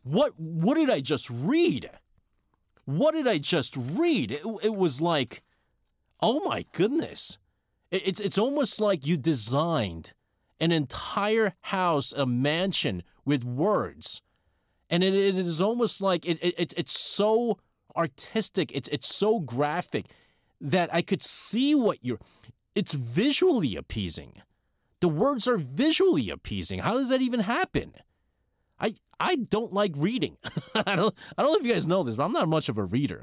what did I just read? What did I just read? It was like, oh my goodness. It's almost like you designed an entire house, a mansion with words. And it is almost like it's so artistic, it's so graphic that I could see what it's visually appeasing. The words are visually appeasing. How does that even happen? I don't like reading. I don't know if you guys know this, but I'm not much of a reader.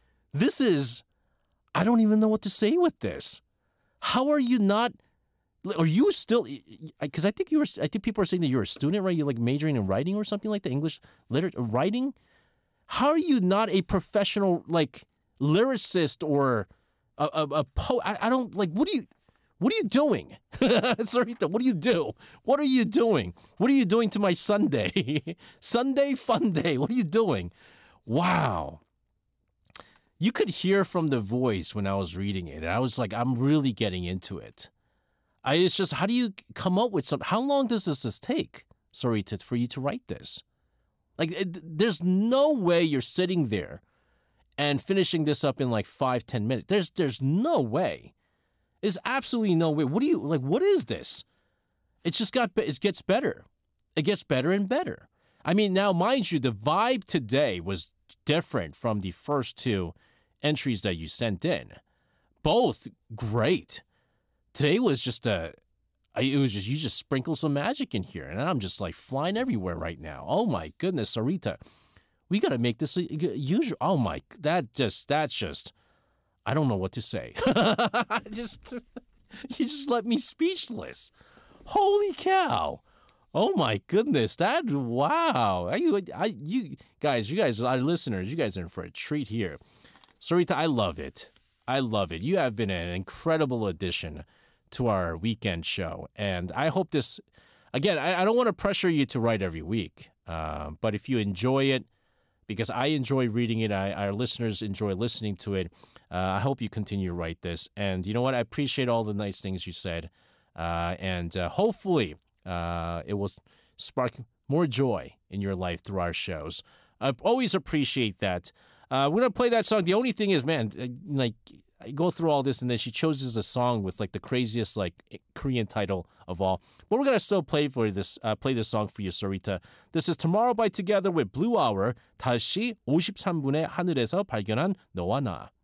I don't even know what to say with this. How are you not? Are you still? Because I think people are saying that you're a student, right? You're like majoring in writing or something like that, English literature, writing. How are you not a professional like lyricist or a poet? I don't like. What are you doing? Sarita, what do you do? What are you doing? What are you doing to my Sunday? Sunday fun day. What are you doing? Wow. You could hear from the voice when I was reading it. And I was like, I'm really getting into it. It's just, how do you come up with something? How long does this take, Sarita, for you to write this? Like, there's no way you're sitting there and finishing this up in like 5-10 minutes. There's no way. There's absolutely no way. What is this? It gets better. It gets better and better. I mean, now, mind you, the vibe today was different from the first two entries that you sent in. Both great. Today was just you just sprinkle some magic in here, and I'm just like flying everywhere right now. Oh my goodness, Sarita, we got to make this usual. Oh my, that's just. I don't know what to say. You just left me speechless. Holy cow. Oh my goodness. Wow. You guys, our listeners, you guys are in for a treat here. Sarita, I love it. I love it. You have been an incredible addition to our weekend show. And I hope this, again, I don't want to pressure you to write every week. But if you enjoy it, because I enjoy reading it, our listeners enjoy listening to it, I hope you continue to write this. And you know what? I appreciate all the nice things you said. And hopefully it will spark more joy in your life through our shows. I always appreciate that. We're going to play that song. The only thing is, man, like, I go through all this, and then she chooses a song with like the craziest like Korean title of all. But we're going to still play this song for you, Sarita. This is Tomorrow by Together with Blue Hour. 다시 53분의 하늘에서 발견한 너와 나.